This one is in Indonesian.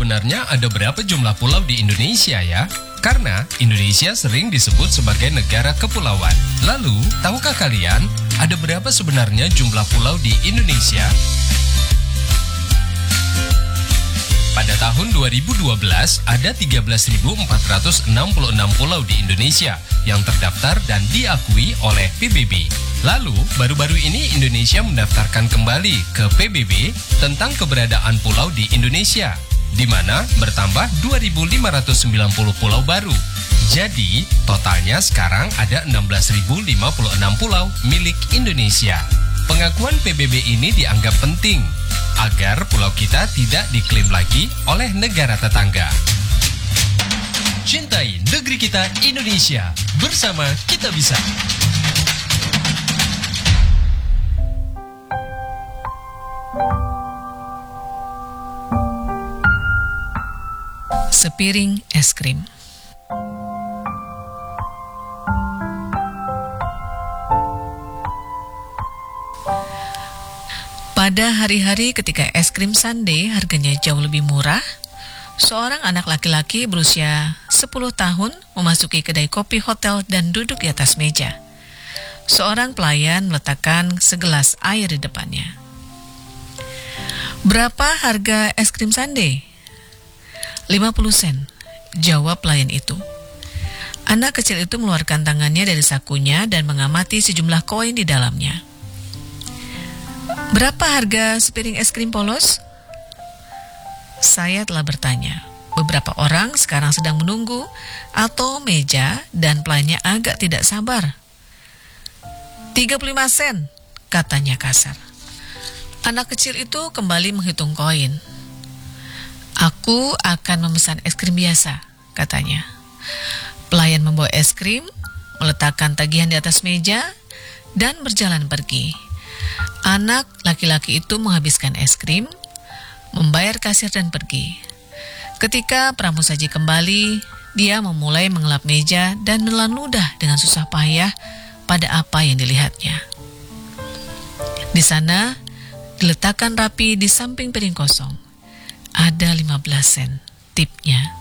sebenarnya ada berapa jumlah pulau di Indonesia ya? Karena Indonesia sering disebut sebagai negara kepulauan. Lalu, tahukah kalian ada berapa sebenarnya jumlah pulau di Indonesia? Pada tahun 2012, ada 13.466 pulau di Indonesia yang terdaftar dan diakui oleh PBB. Lalu, baru-baru ini Indonesia mendaftarkan kembali ke PBB tentang keberadaan pulau di Indonesia, di mana bertambah 2.590 pulau baru. Jadi, totalnya sekarang ada 16.056 pulau milik Indonesia. Pengakuan PBB ini dianggap penting agar pulau kita tidak diklaim lagi oleh negara tetangga. Cintai negeri kita Indonesia, bersama kita bisa. Sepiring es krim. Pada hari-hari ketika es krim sundae harganya jauh lebih murah, seorang anak laki-laki berusia 10 tahun memasuki kedai kopi hotel dan duduk di atas meja. Seorang pelayan meletakkan segelas air di depannya. "Berapa harga es krim sundae?" 50 sen, jawab pelayan itu. Anak kecil itu mengeluarkan tangannya dari sakunya dan mengamati sejumlah koin di dalamnya. "Berapa harga sepiring es krim polos?" Saya telah bertanya. Beberapa orang sekarang sedang menunggu atau meja dan pelayannya agak tidak sabar. 35 sen, katanya kasar. Anak kecil itu kembali menghitung koin. "Aku akan memesan es krim biasa," katanya. Pelayan membawa es krim, meletakkan tagihan di atas meja, dan berjalan pergi. Anak laki-laki itu menghabiskan es krim, membayar kasir dan pergi. Ketika pramusaji kembali, dia memulai mengelap meja dan menelan ludah dengan susah payah pada apa yang dilihatnya. Di sana, diletakkan rapi di samping piring kosong. Ada 15 sen tipnya.